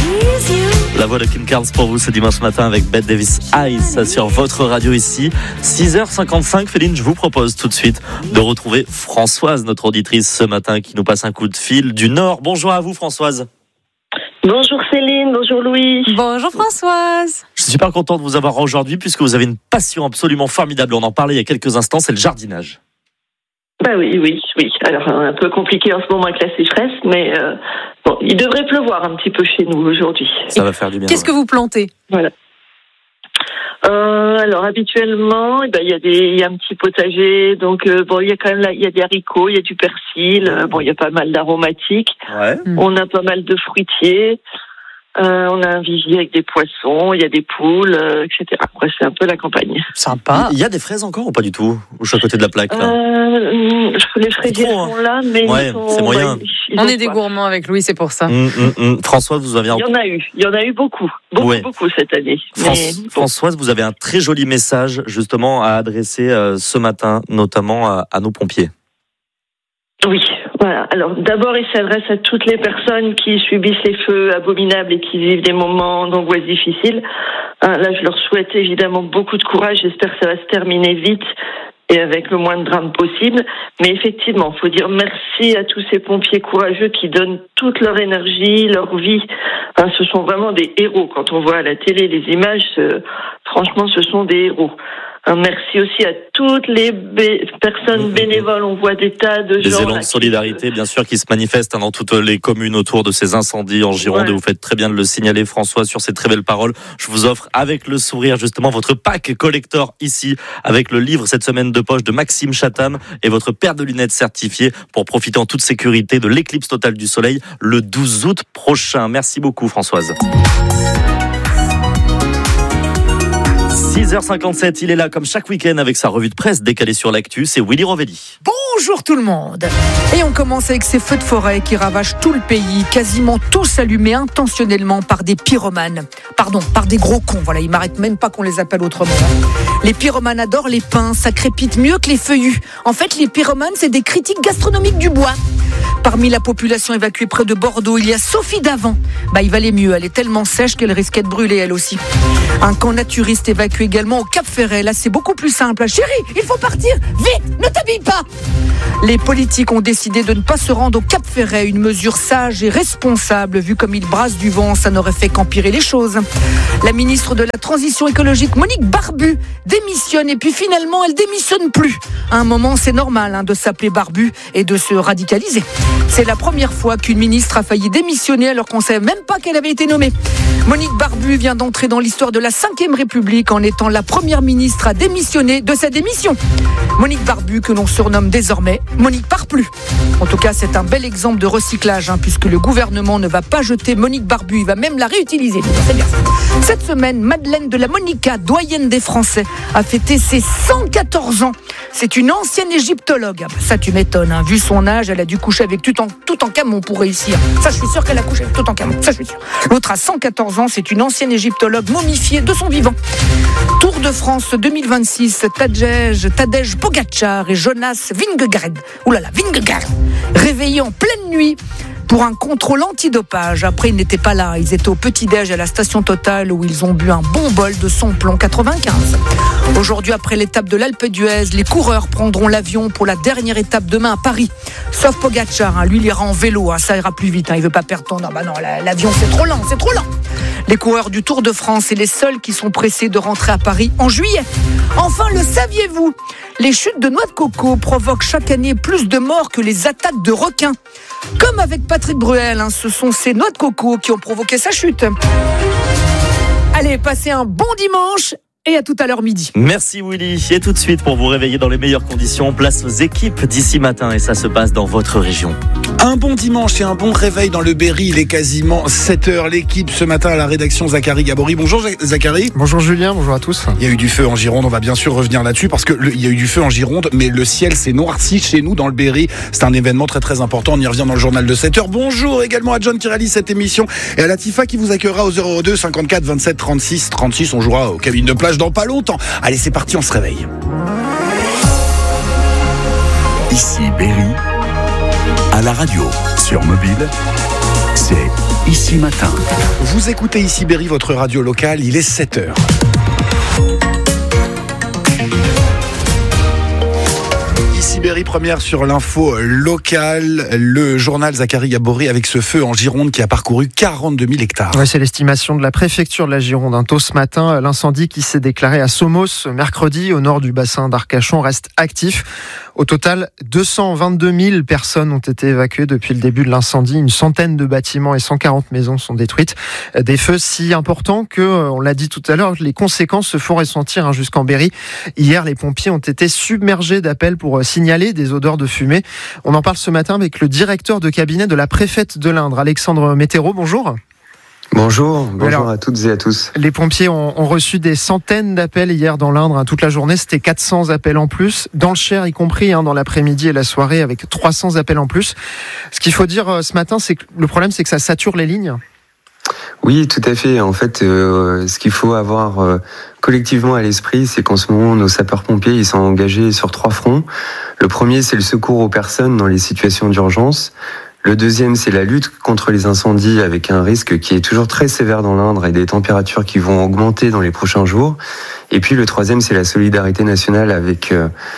La voix de Kim Carnes pour vous ce dimanche matin avec Bette Davis Eyes sur votre radio ici. 6h55, Féline, je vous propose tout de suite de retrouver Françoise, notre auditrice ce matin qui nous passe un coup de fil du Nord. Bonjour à vous Françoise. Bonjour Céline, bonjour Louis. Bonjour Françoise. Je suis super content de vous avoir aujourd'hui puisque vous avez une passion absolument formidable. On en parlait il y a quelques instants, c'est le jardinage. Bah oui. Alors un peu compliqué en ce moment avec la sécheresse, mais bon, il devrait pleuvoir un petit peu chez nous aujourd'hui. Ça va faire du bien. Qu'est-ce que vous plantez ? Voilà. Alors habituellement, il y a un petit potager, donc il y a quand même il y a des haricots, il y a du persil, il y a pas mal d'aromatiques. Ouais. On a pas mal de fruitiers. On a un vivier avec des poissons, il y a des poules, etc. Après, c'est un peu la campagne. Sympa. Il y a des fraises encore ou pas du tout ? Ou je suis à côté de la plaque là. Les fraisiers sont là, mais c'est moyen. On est des gourmands avec Louis, c'est pour ça. Françoise, vous avez Il y en a eu beaucoup cette année. Françoise, vous avez un très joli message justement à adresser ce matin, notamment à nos pompiers. Oui, voilà. Alors d'abord, il s'adresse à toutes les personnes qui subissent les feux abominables et qui vivent des moments d'angoisse difficiles. Là, je leur souhaite évidemment beaucoup de courage. J'espère que ça va se terminer vite et avec le moins de drames possible. Mais effectivement, il faut dire merci à tous ces pompiers courageux qui donnent toute leur énergie, leur vie. Ce sont vraiment des héros. Quand on voit à la télé les images, franchement, ce sont des héros. Merci aussi à toutes les personnes bénévoles. On voit des tas de gens. Des élans de solidarité, bien sûr, qui se manifestent dans toutes les communes autour de ces incendies en Gironde. Ouais. Et vous faites très bien de le signaler, François, sur ces très belles paroles. Je vous offre avec le sourire, justement, votre pack collector ici, avec le livre cette semaine de poche de Maxime Chatham et votre paire de lunettes certifiées pour profiter en toute sécurité de l'éclipse totale du soleil le 12 août prochain. Merci beaucoup, Françoise. 6h57, il est là comme chaque week-end avec sa revue de presse décalée sur l'actu, c'est Willy Rovelli. Bonjour tout le monde. Et on commence avec ces feux de forêt qui ravagent tout le pays, quasiment tous allumés intentionnellement par des pyromanes. Pardon, par des gros cons, voilà, ils m'arrêtent même pas qu'on les appelle autrement. Les pyromanes adorent les pins, ça crépite mieux que les feuillus. En fait, les pyromanes, c'est des critiques gastronomiques du bois. Parmi la population évacuée près de Bordeaux, il y a Sophie Davant. Il valait mieux, elle est tellement sèche qu'elle risquait de brûler elle aussi. Un camp naturiste évacué également au Cap Ferret. Là, c'est beaucoup plus simple. Chérie, il faut partir, vite, ne t'habille pas. Les politiques ont décidé de ne pas se rendre au Cap Ferret, une mesure sage et responsable. Vu comme il brasse du vent, ça n'aurait fait qu'empirer les choses. La ministre de la Transition écologique, Monique Barbu, démissionne et puis finalement, elle démissionne plus. À un moment, c'est normal de s'appeler Barbu et de se radicaliser. C'est la première fois qu'une ministre a failli démissionner alors qu'on ne savait même pas qu'elle avait été nommée. Monique Barbu vient d'entrer dans l'histoire de la 5e République en étant la première ministre à démissionner de sa démission. Monique Barbu, que l'on surnomme désormais Monique Parplu. En tout cas, c'est un bel exemple de recyclage, puisque le gouvernement ne va pas jeter Monique Barbu, il va même la réutiliser. C'est bien. Cette semaine, Madeleine de la Monica, doyenne des Français, a fêté ses 114 ans. C'est une ancienne égyptologue. Ça, tu m'étonnes. Vu son âge, elle a dû coucher avec Toutankhamon pour réussir. Ça, je suis sûr qu'elle a couché avec Toutankhamon. Ça, je suis sûr. L'autre a 114 ans. C'est une ancienne égyptologue momifiée de son vivant. Tour de France 2026. Tadej Pogačar et Jonas Vingegaard. Vingegaard. Réveillés en pleine nuit pour un contrôle antidopage. Après, ils n'étaient pas là. Ils étaient au petit-déj à la station Total où ils ont bu un bon bol de Somplon 95. Aujourd'hui, après l'étape de l'Alpe d'Huez, les coureurs prendront l'avion pour la dernière étape demain à Paris. Sauf Pogačar, lui, il ira en vélo. Ça ira plus vite. Il veut pas perdre ton... Non, l'avion, c'est trop lent. Les coureurs du Tour de France, c'est les seuls qui sont pressés de rentrer à Paris en juillet. Enfin, le saviez-vous ? Les chutes de noix de coco provoquent chaque année plus de morts que les attaques de requins. Comme avec Patrick Bruel, ce sont ces noix de coco qui ont provoqué sa chute. Allez, passez un bon dimanche et à tout à l'heure midi. Merci Willy. Et tout de suite, pour vous réveiller dans les meilleures conditions, place aux équipes d'ici matin et ça se passe dans votre région. Un bon dimanche et un bon réveil dans le Berry. Il est quasiment 7h. L'équipe ce matin à la rédaction, Zachary Gabory. Bonjour Zachary. Bonjour Julien, bonjour à tous. Il y a eu du feu en Gironde, on va bien sûr revenir là-dessus parce qu'il y a eu du feu en Gironde, mais le ciel s'est noirci chez nous dans le Berry. C'est un événement très très important, on y revient dans le journal de 7h. Bonjour également à John qui réalise cette émission et à Latifa qui vous accueillera aux 02 54 27 36 36. On jouera aux cabines de plage dans pas longtemps. Allez, c'est parti, on se réveille. Ici Berry, à la radio, sur mobile, c'est Ici Matin. Vous écoutez Ici Berry, votre radio locale, il est 7h. Ici Berry, première sur l'info locale, le journal Zacharie Gabory avec ce feu en Gironde qui a parcouru 42 000 hectares. Ouais, c'est l'estimation de la préfecture de la Gironde. Tôt ce matin, l'incendie qui s'est déclaré à Somos mercredi au nord du bassin d'Arcachon reste actif. Au total, 222 000 personnes ont été évacuées depuis le début de l'incendie. Une centaine de bâtiments et 140 maisons sont détruites. Des feux si importants que, on l'a dit tout à l'heure, les conséquences se font ressentir jusqu'en Berry. Hier, les pompiers ont été submergés d'appels pour signaler des odeurs de fumée. On en parle ce matin avec le directeur de cabinet de la préfète de l'Indre, Alexandre Météro. Bonjour. Bonjour à toutes et à tous. Les pompiers ont reçu des centaines d'appels hier dans l'Indre. Toute la journée, c'était 400 appels en plus. Dans le Cher, y compris dans l'après-midi et la soirée, avec 300 appels en plus. Ce qu'il faut dire ce matin, c'est que le problème, c'est que ça sature les lignes. Oui, tout à fait. En fait, ce qu'il faut avoir collectivement à l'esprit, c'est qu'en ce moment, nos sapeurs-pompiers, ils sont engagés sur 3 fronts. Le premier, c'est le secours aux personnes dans les situations d'urgence. Le deuxième, c'est la lutte contre les incendies avec un risque qui est toujours très sévère dans l'Indre et des températures qui vont augmenter dans les prochains jours. Et puis le troisième, c'est la solidarité nationale avec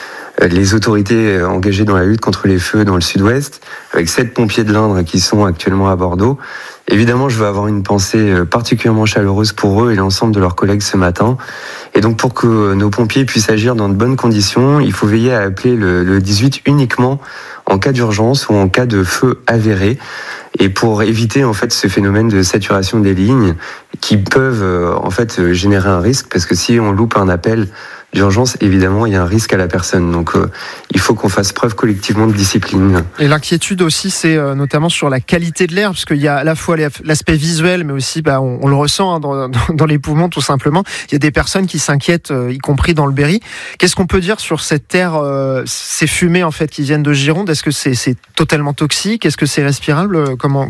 les autorités engagées dans la lutte contre les feux dans le sud-ouest, avec 7 pompiers de l'Indre qui sont actuellement à Bordeaux. Évidemment, je veux avoir une pensée particulièrement chaleureuse pour eux et l'ensemble de leurs collègues ce matin. Et donc, pour que nos pompiers puissent agir dans de bonnes conditions, il faut veiller à appeler le 18 uniquement en cas d'urgence ou en cas de feu avéré. Et pour éviter en fait ce phénomène de saturation des lignes qui peuvent en fait générer un risque, parce que si on loupe un appel d'urgence, évidemment, il y a un risque à la personne. Donc, il faut qu'on fasse preuve collectivement de discipline. Et l'inquiétude aussi, c'est notamment sur la qualité de l'air, parce qu'il y a à la fois l'aspect visuel, mais aussi, on le ressent dans les poumons, tout simplement. Il y a des personnes qui s'inquiètent, y compris dans le Berry. Qu'est-ce qu'on peut dire sur cette air, ces fumées en fait qui viennent de Gironde? Est-ce que c'est totalement toxique? Est-ce que c'est respirable? Comment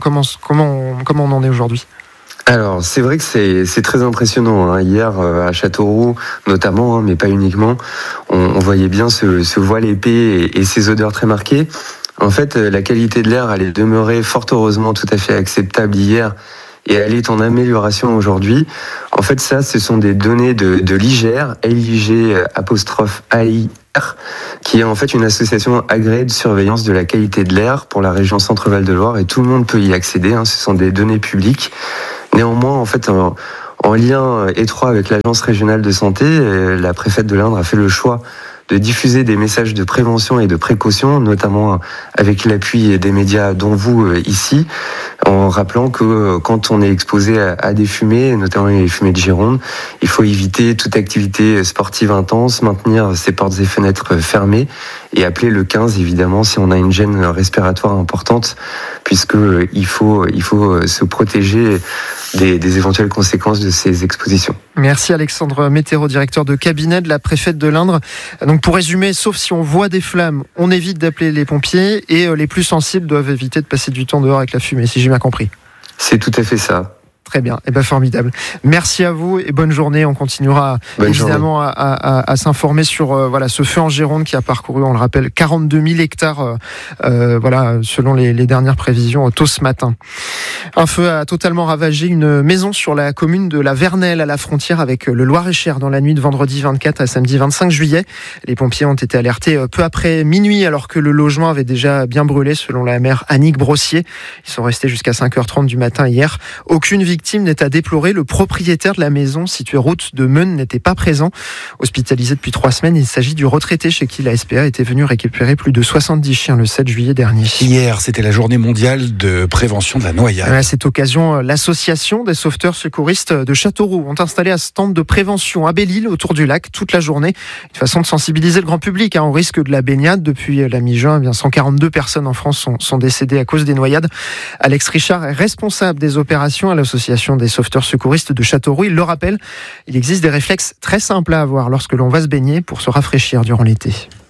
on en est aujourd'hui? Alors, c'est vrai que c'est très impressionnant. Hier, à Châteauroux, notamment, mais pas uniquement, on voyait bien ce voile épais et ces odeurs très marquées. En fait, la qualité de l'air, elle est demeurée fort heureusement tout à fait acceptable hier et elle est en amélioration aujourd'hui. En fait, ça, ce sont des données de l'IGR, LIG'-AIR, qui est en fait une association agréée de surveillance de la qualité de l'air pour la région Centre-Val de Loire et tout le monde peut y accéder. Ce sont des données publiques. Néanmoins, en fait, en lien étroit avec l'Agence régionale de santé, la préfète de l'Indre a fait le choix de diffuser des messages de prévention et de précaution, notamment avec l'appui des médias dont vous ici, en rappelant que quand on est exposé à des fumées, notamment les fumées de Gironde, il faut éviter toute activité sportive intense, maintenir ses portes et fenêtres fermées et appeler le 15 évidemment si on a une gêne respiratoire importante, puisque il faut se protéger des éventuelles conséquences de ces expositions. Merci Alexandre Météro, directeur de cabinet de la préfète de l'Indre. Donc pour résumer, sauf si on voit des flammes, on évite d'appeler les pompiers et les plus sensibles doivent éviter de passer du temps dehors avec la fumée, si j'ai bien compris. C'est tout à fait ça. Très bien, formidable. Merci à vous et bonne journée. On continuera évidemment à s'informer sur ce feu en Gironde qui a parcouru, on le rappelle, 42 000 hectares selon les dernières prévisions tôt ce matin. Un feu a totalement ravagé une maison sur la commune de la Vernelle à la frontière avec le Loir-et-Cher dans la nuit de vendredi 24 à samedi 25 juillet. Les pompiers ont été alertés peu après minuit alors que le logement avait déjà bien brûlé selon la maire Annick Brossier. Ils sont restés jusqu'à 5h30 du matin hier. Aucune victime n'est à déplorer. Le propriétaire de la maison située route de Meun n'était pas présent. Hospitalisé depuis 3 semaines, il s'agit du retraité chez qui la SPA était venue récupérer plus de 70 chiens le 7 juillet dernier. Hier, c'était la journée mondiale de prévention de la noyade. À cette occasion, l'association des sauveteurs secouristes de Châteauroux ont installé un stand de prévention à Belle-Île autour du lac toute la journée. Une façon de sensibiliser le grand public au risque de la baignade. Depuis la mi-juin, 142 personnes en France sont décédées à cause des noyades. Alex Richard est responsable des opérations à l'association des sauveteurs secouristes de Châteauroux. Il le rappelle, il existe des réflexes très simples à avoir lorsque l'on va se baigner pour se rafraîchir durant l'été.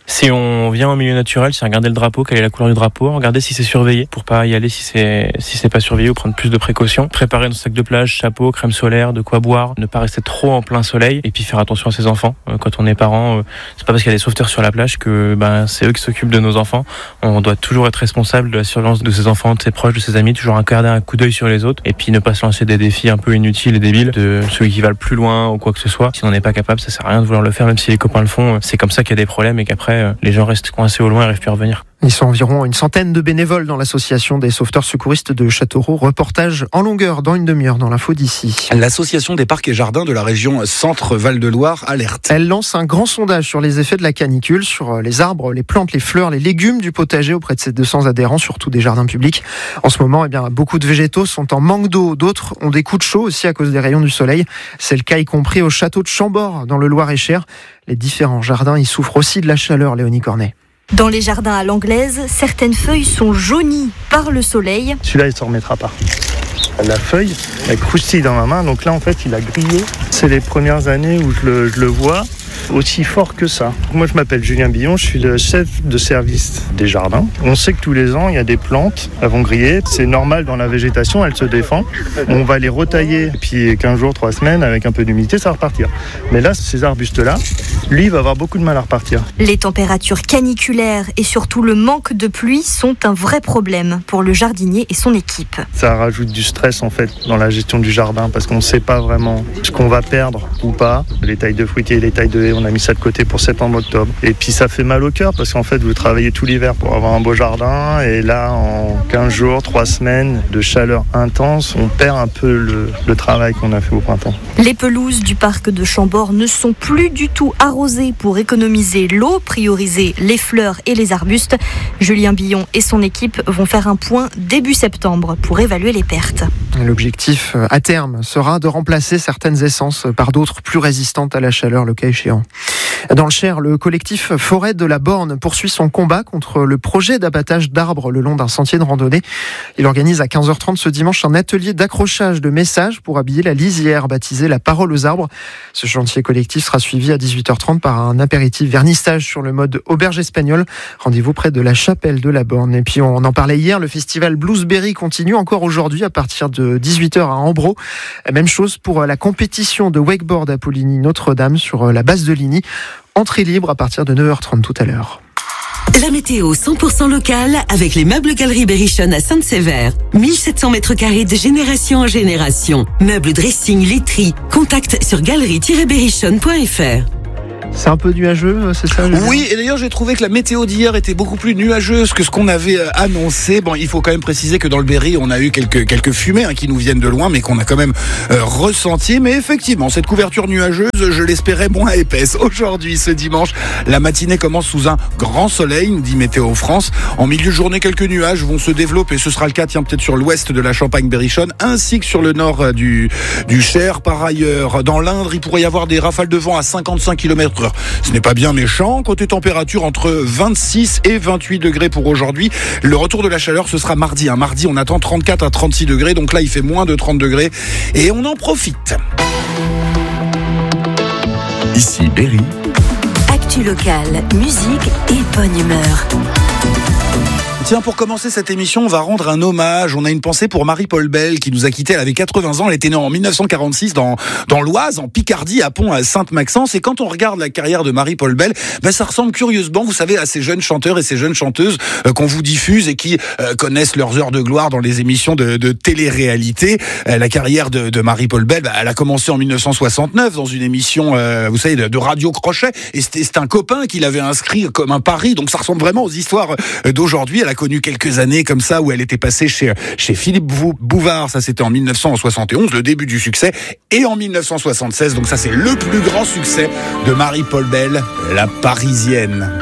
Si on vient en milieu naturel, c'est regarder le drapeau, quelle est la couleur du drapeau, regarder si c'est surveillé pour pas y aller si c'est pas surveillé ou prendre plus de précautions. Préparer nos sacs de plage, chapeau, crème solaire, de quoi boire, ne pas rester trop en plein soleil et puis faire attention à ses enfants. Quand on est parent, c'est pas parce qu'il y a des sauveteurs sur la plage que c'est eux qui s'occupent de nos enfants. On doit toujours être responsable de la surveillance de ses enfants, de ses proches, de ses amis, toujours garder un coup d'œil sur les autres et puis ne pas se lancer des défis un peu inutiles et débiles de ceux qui valent plus loin ou quoi que ce soit. Si on n'est pas capable, ça sert à rien de vouloir le faire, même si les copains le font. C'est comme ça qu'il y a des problèmes et qu'après les gens restent coincés au loin et n'arrivent plus à revenir. Ils sont environ une centaine de bénévoles dans l'association des sauveteurs secouristes de Châteauroux. Reportage en longueur dans une demi-heure dans l'info d'ici. L'association des parcs et jardins de la région Centre-Val-de-Loire alerte. Elle lance un grand sondage sur les effets de la canicule, sur les arbres, les plantes, les fleurs, les légumes du potager auprès de ses 200 adhérents, surtout des jardins publics. En ce moment, beaucoup de végétaux sont en manque d'eau. D'autres ont des coups de chaud aussi à cause des rayons du soleil. C'est le cas y compris au château de Chambord dans le Loir-et-Cher. Les différents jardins y souffrent aussi de la chaleur, Léonie Cornet. Dans les jardins à l'anglaise, certaines feuilles sont jaunies par le soleil. Celui-là, il ne s'en remettra pas. La feuille, elle croustille dans ma main, donc là, en fait, il a grillé. C'est les premières années où je le vois aussi fort que ça. Moi, je m'appelle Julien Billon, je suis le chef de service des jardins. On sait que tous les ans, il y a des plantes, elles vont griller. C'est normal dans la végétation, elles se défendent. On va les retailler, puis 15 jours, 3 semaines, avec un peu d'humidité, ça va repartir. Mais là, ces arbustes-là, lui, il va avoir beaucoup de mal à repartir. Les températures caniculaires et surtout le manque de pluie sont un vrai problème pour le jardinier et son équipe. Ça rajoute du stress, en fait, dans la gestion du jardin, parce qu'on ne sait pas vraiment ce qu'on va perdre ou pas. Les tailles de fruitiers, les tailles de haies, on a mis ça de côté pour septembre-octobre. Et puis ça fait mal au cœur parce qu'en fait vous travaillez tout l'hiver pour avoir un beau jardin et là en 15 jours, 3 semaines de chaleur intense, on perd un peu le travail qu'on a fait au printemps. Les pelouses du parc de Chambord ne sont plus du tout arrosées pour économiser l'eau, prioriser les fleurs et les arbustes. Julien Billon et son équipe vont faire un point début septembre pour évaluer les pertes. L'objectif à terme sera de remplacer certaines essences par d'autres plus résistantes à la chaleur le cas échéant. Dans le Cher, le collectif Forêt de la Borne poursuit son combat contre le projet d'abattage d'arbres le long d'un sentier de randonnée. Il organise à 15h30 ce dimanche un atelier d'accrochage de messages pour habiller la lisière baptisée La Parole aux arbres. Ce chantier collectif sera suivi à 18h30 par un apéritif vernissage sur le mode auberge espagnole. Rendez-vous près de la chapelle de la Borne. Et puis on en parlait hier, le festival Bluesberry continue encore aujourd'hui à partir de 18h à Ambro. Même chose pour la compétition de wakeboard à Poligny Notre-Dame sur la base de Ligny. Entrée libre à partir de 9h30 tout à l'heure. La météo 100% locale avec les meubles Galerie Berrichonne à Sainte-Sévère. 1700 mètres carrés de génération en génération. Meubles, dressing, literie. Contact sur galerie-berrichonne.fr. C'est un peu nuageux, c'est ça? Oui, et d'ailleurs j'ai trouvé que la météo d'hier était beaucoup plus nuageuse que ce qu'on avait annoncé. Bon, il faut quand même préciser que dans le Berry, on a eu quelques fumées qui nous viennent de loin, mais qu'on a quand même ressenti. Mais effectivement, cette couverture nuageuse, je l'espérais moins épaisse. Aujourd'hui, ce dimanche, la matinée commence sous un grand soleil, nous dit Météo France. En milieu de journée, quelques nuages vont se développer. Ce sera le cas, peut-être sur l'ouest de la Champagne-Berrichonne, ainsi que sur le nord du Cher. Par ailleurs, dans l'Indre, il pourrait y avoir des rafales de vent à 55 km/h. Ce n'est pas bien méchant. Côté température, entre 26 et 28 degrés pour aujourd'hui. Le retour de la chaleur, ce sera mardi. Mardi, on attend 34 à 36 degrés. Donc là, il fait moins de 30 degrés. Et on en profite. Ici Berry. Actu locale, musique et bonne humeur. Tiens, pour commencer cette émission, on va rendre un hommage. On a une pensée pour Marie-Paul Bell qui nous a quittés. Elle avait 80 ans. Elle était née en 1946 dans l'Oise, en Picardie, à Pont-Sainte-Maxence. Et quand on regarde la carrière de Marie-Paul Bell, ça ressemble curieusement, vous savez, à ces jeunes chanteurs et ces jeunes chanteuses qu'on vous diffuse et qui connaissent leurs heures de gloire dans les émissions de télé-réalité. La carrière de Marie-Paul Bell, elle a commencé en 1969 dans une émission, vous savez, de Radio Crochet. Et c'est un copain qui l'avait inscrit comme un pari. Donc ça ressemble vraiment aux histoires d'aujourd'hui. Elle a connu quelques années comme ça où elle était passée chez Philippe Bouvard, ça c'était en 1971, le début du succès, et en 1976, donc ça c'est le plus grand succès de Marie-Paul Bell, La Parisienne.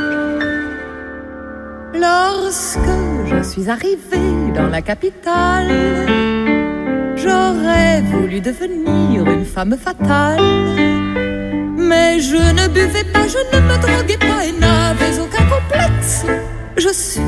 Lorsque je suis arrivée dans la capitale, j'aurais voulu devenir une femme fatale, mais je ne buvais pas, je ne me droguais pas et n'avais aucun complexe. Je suis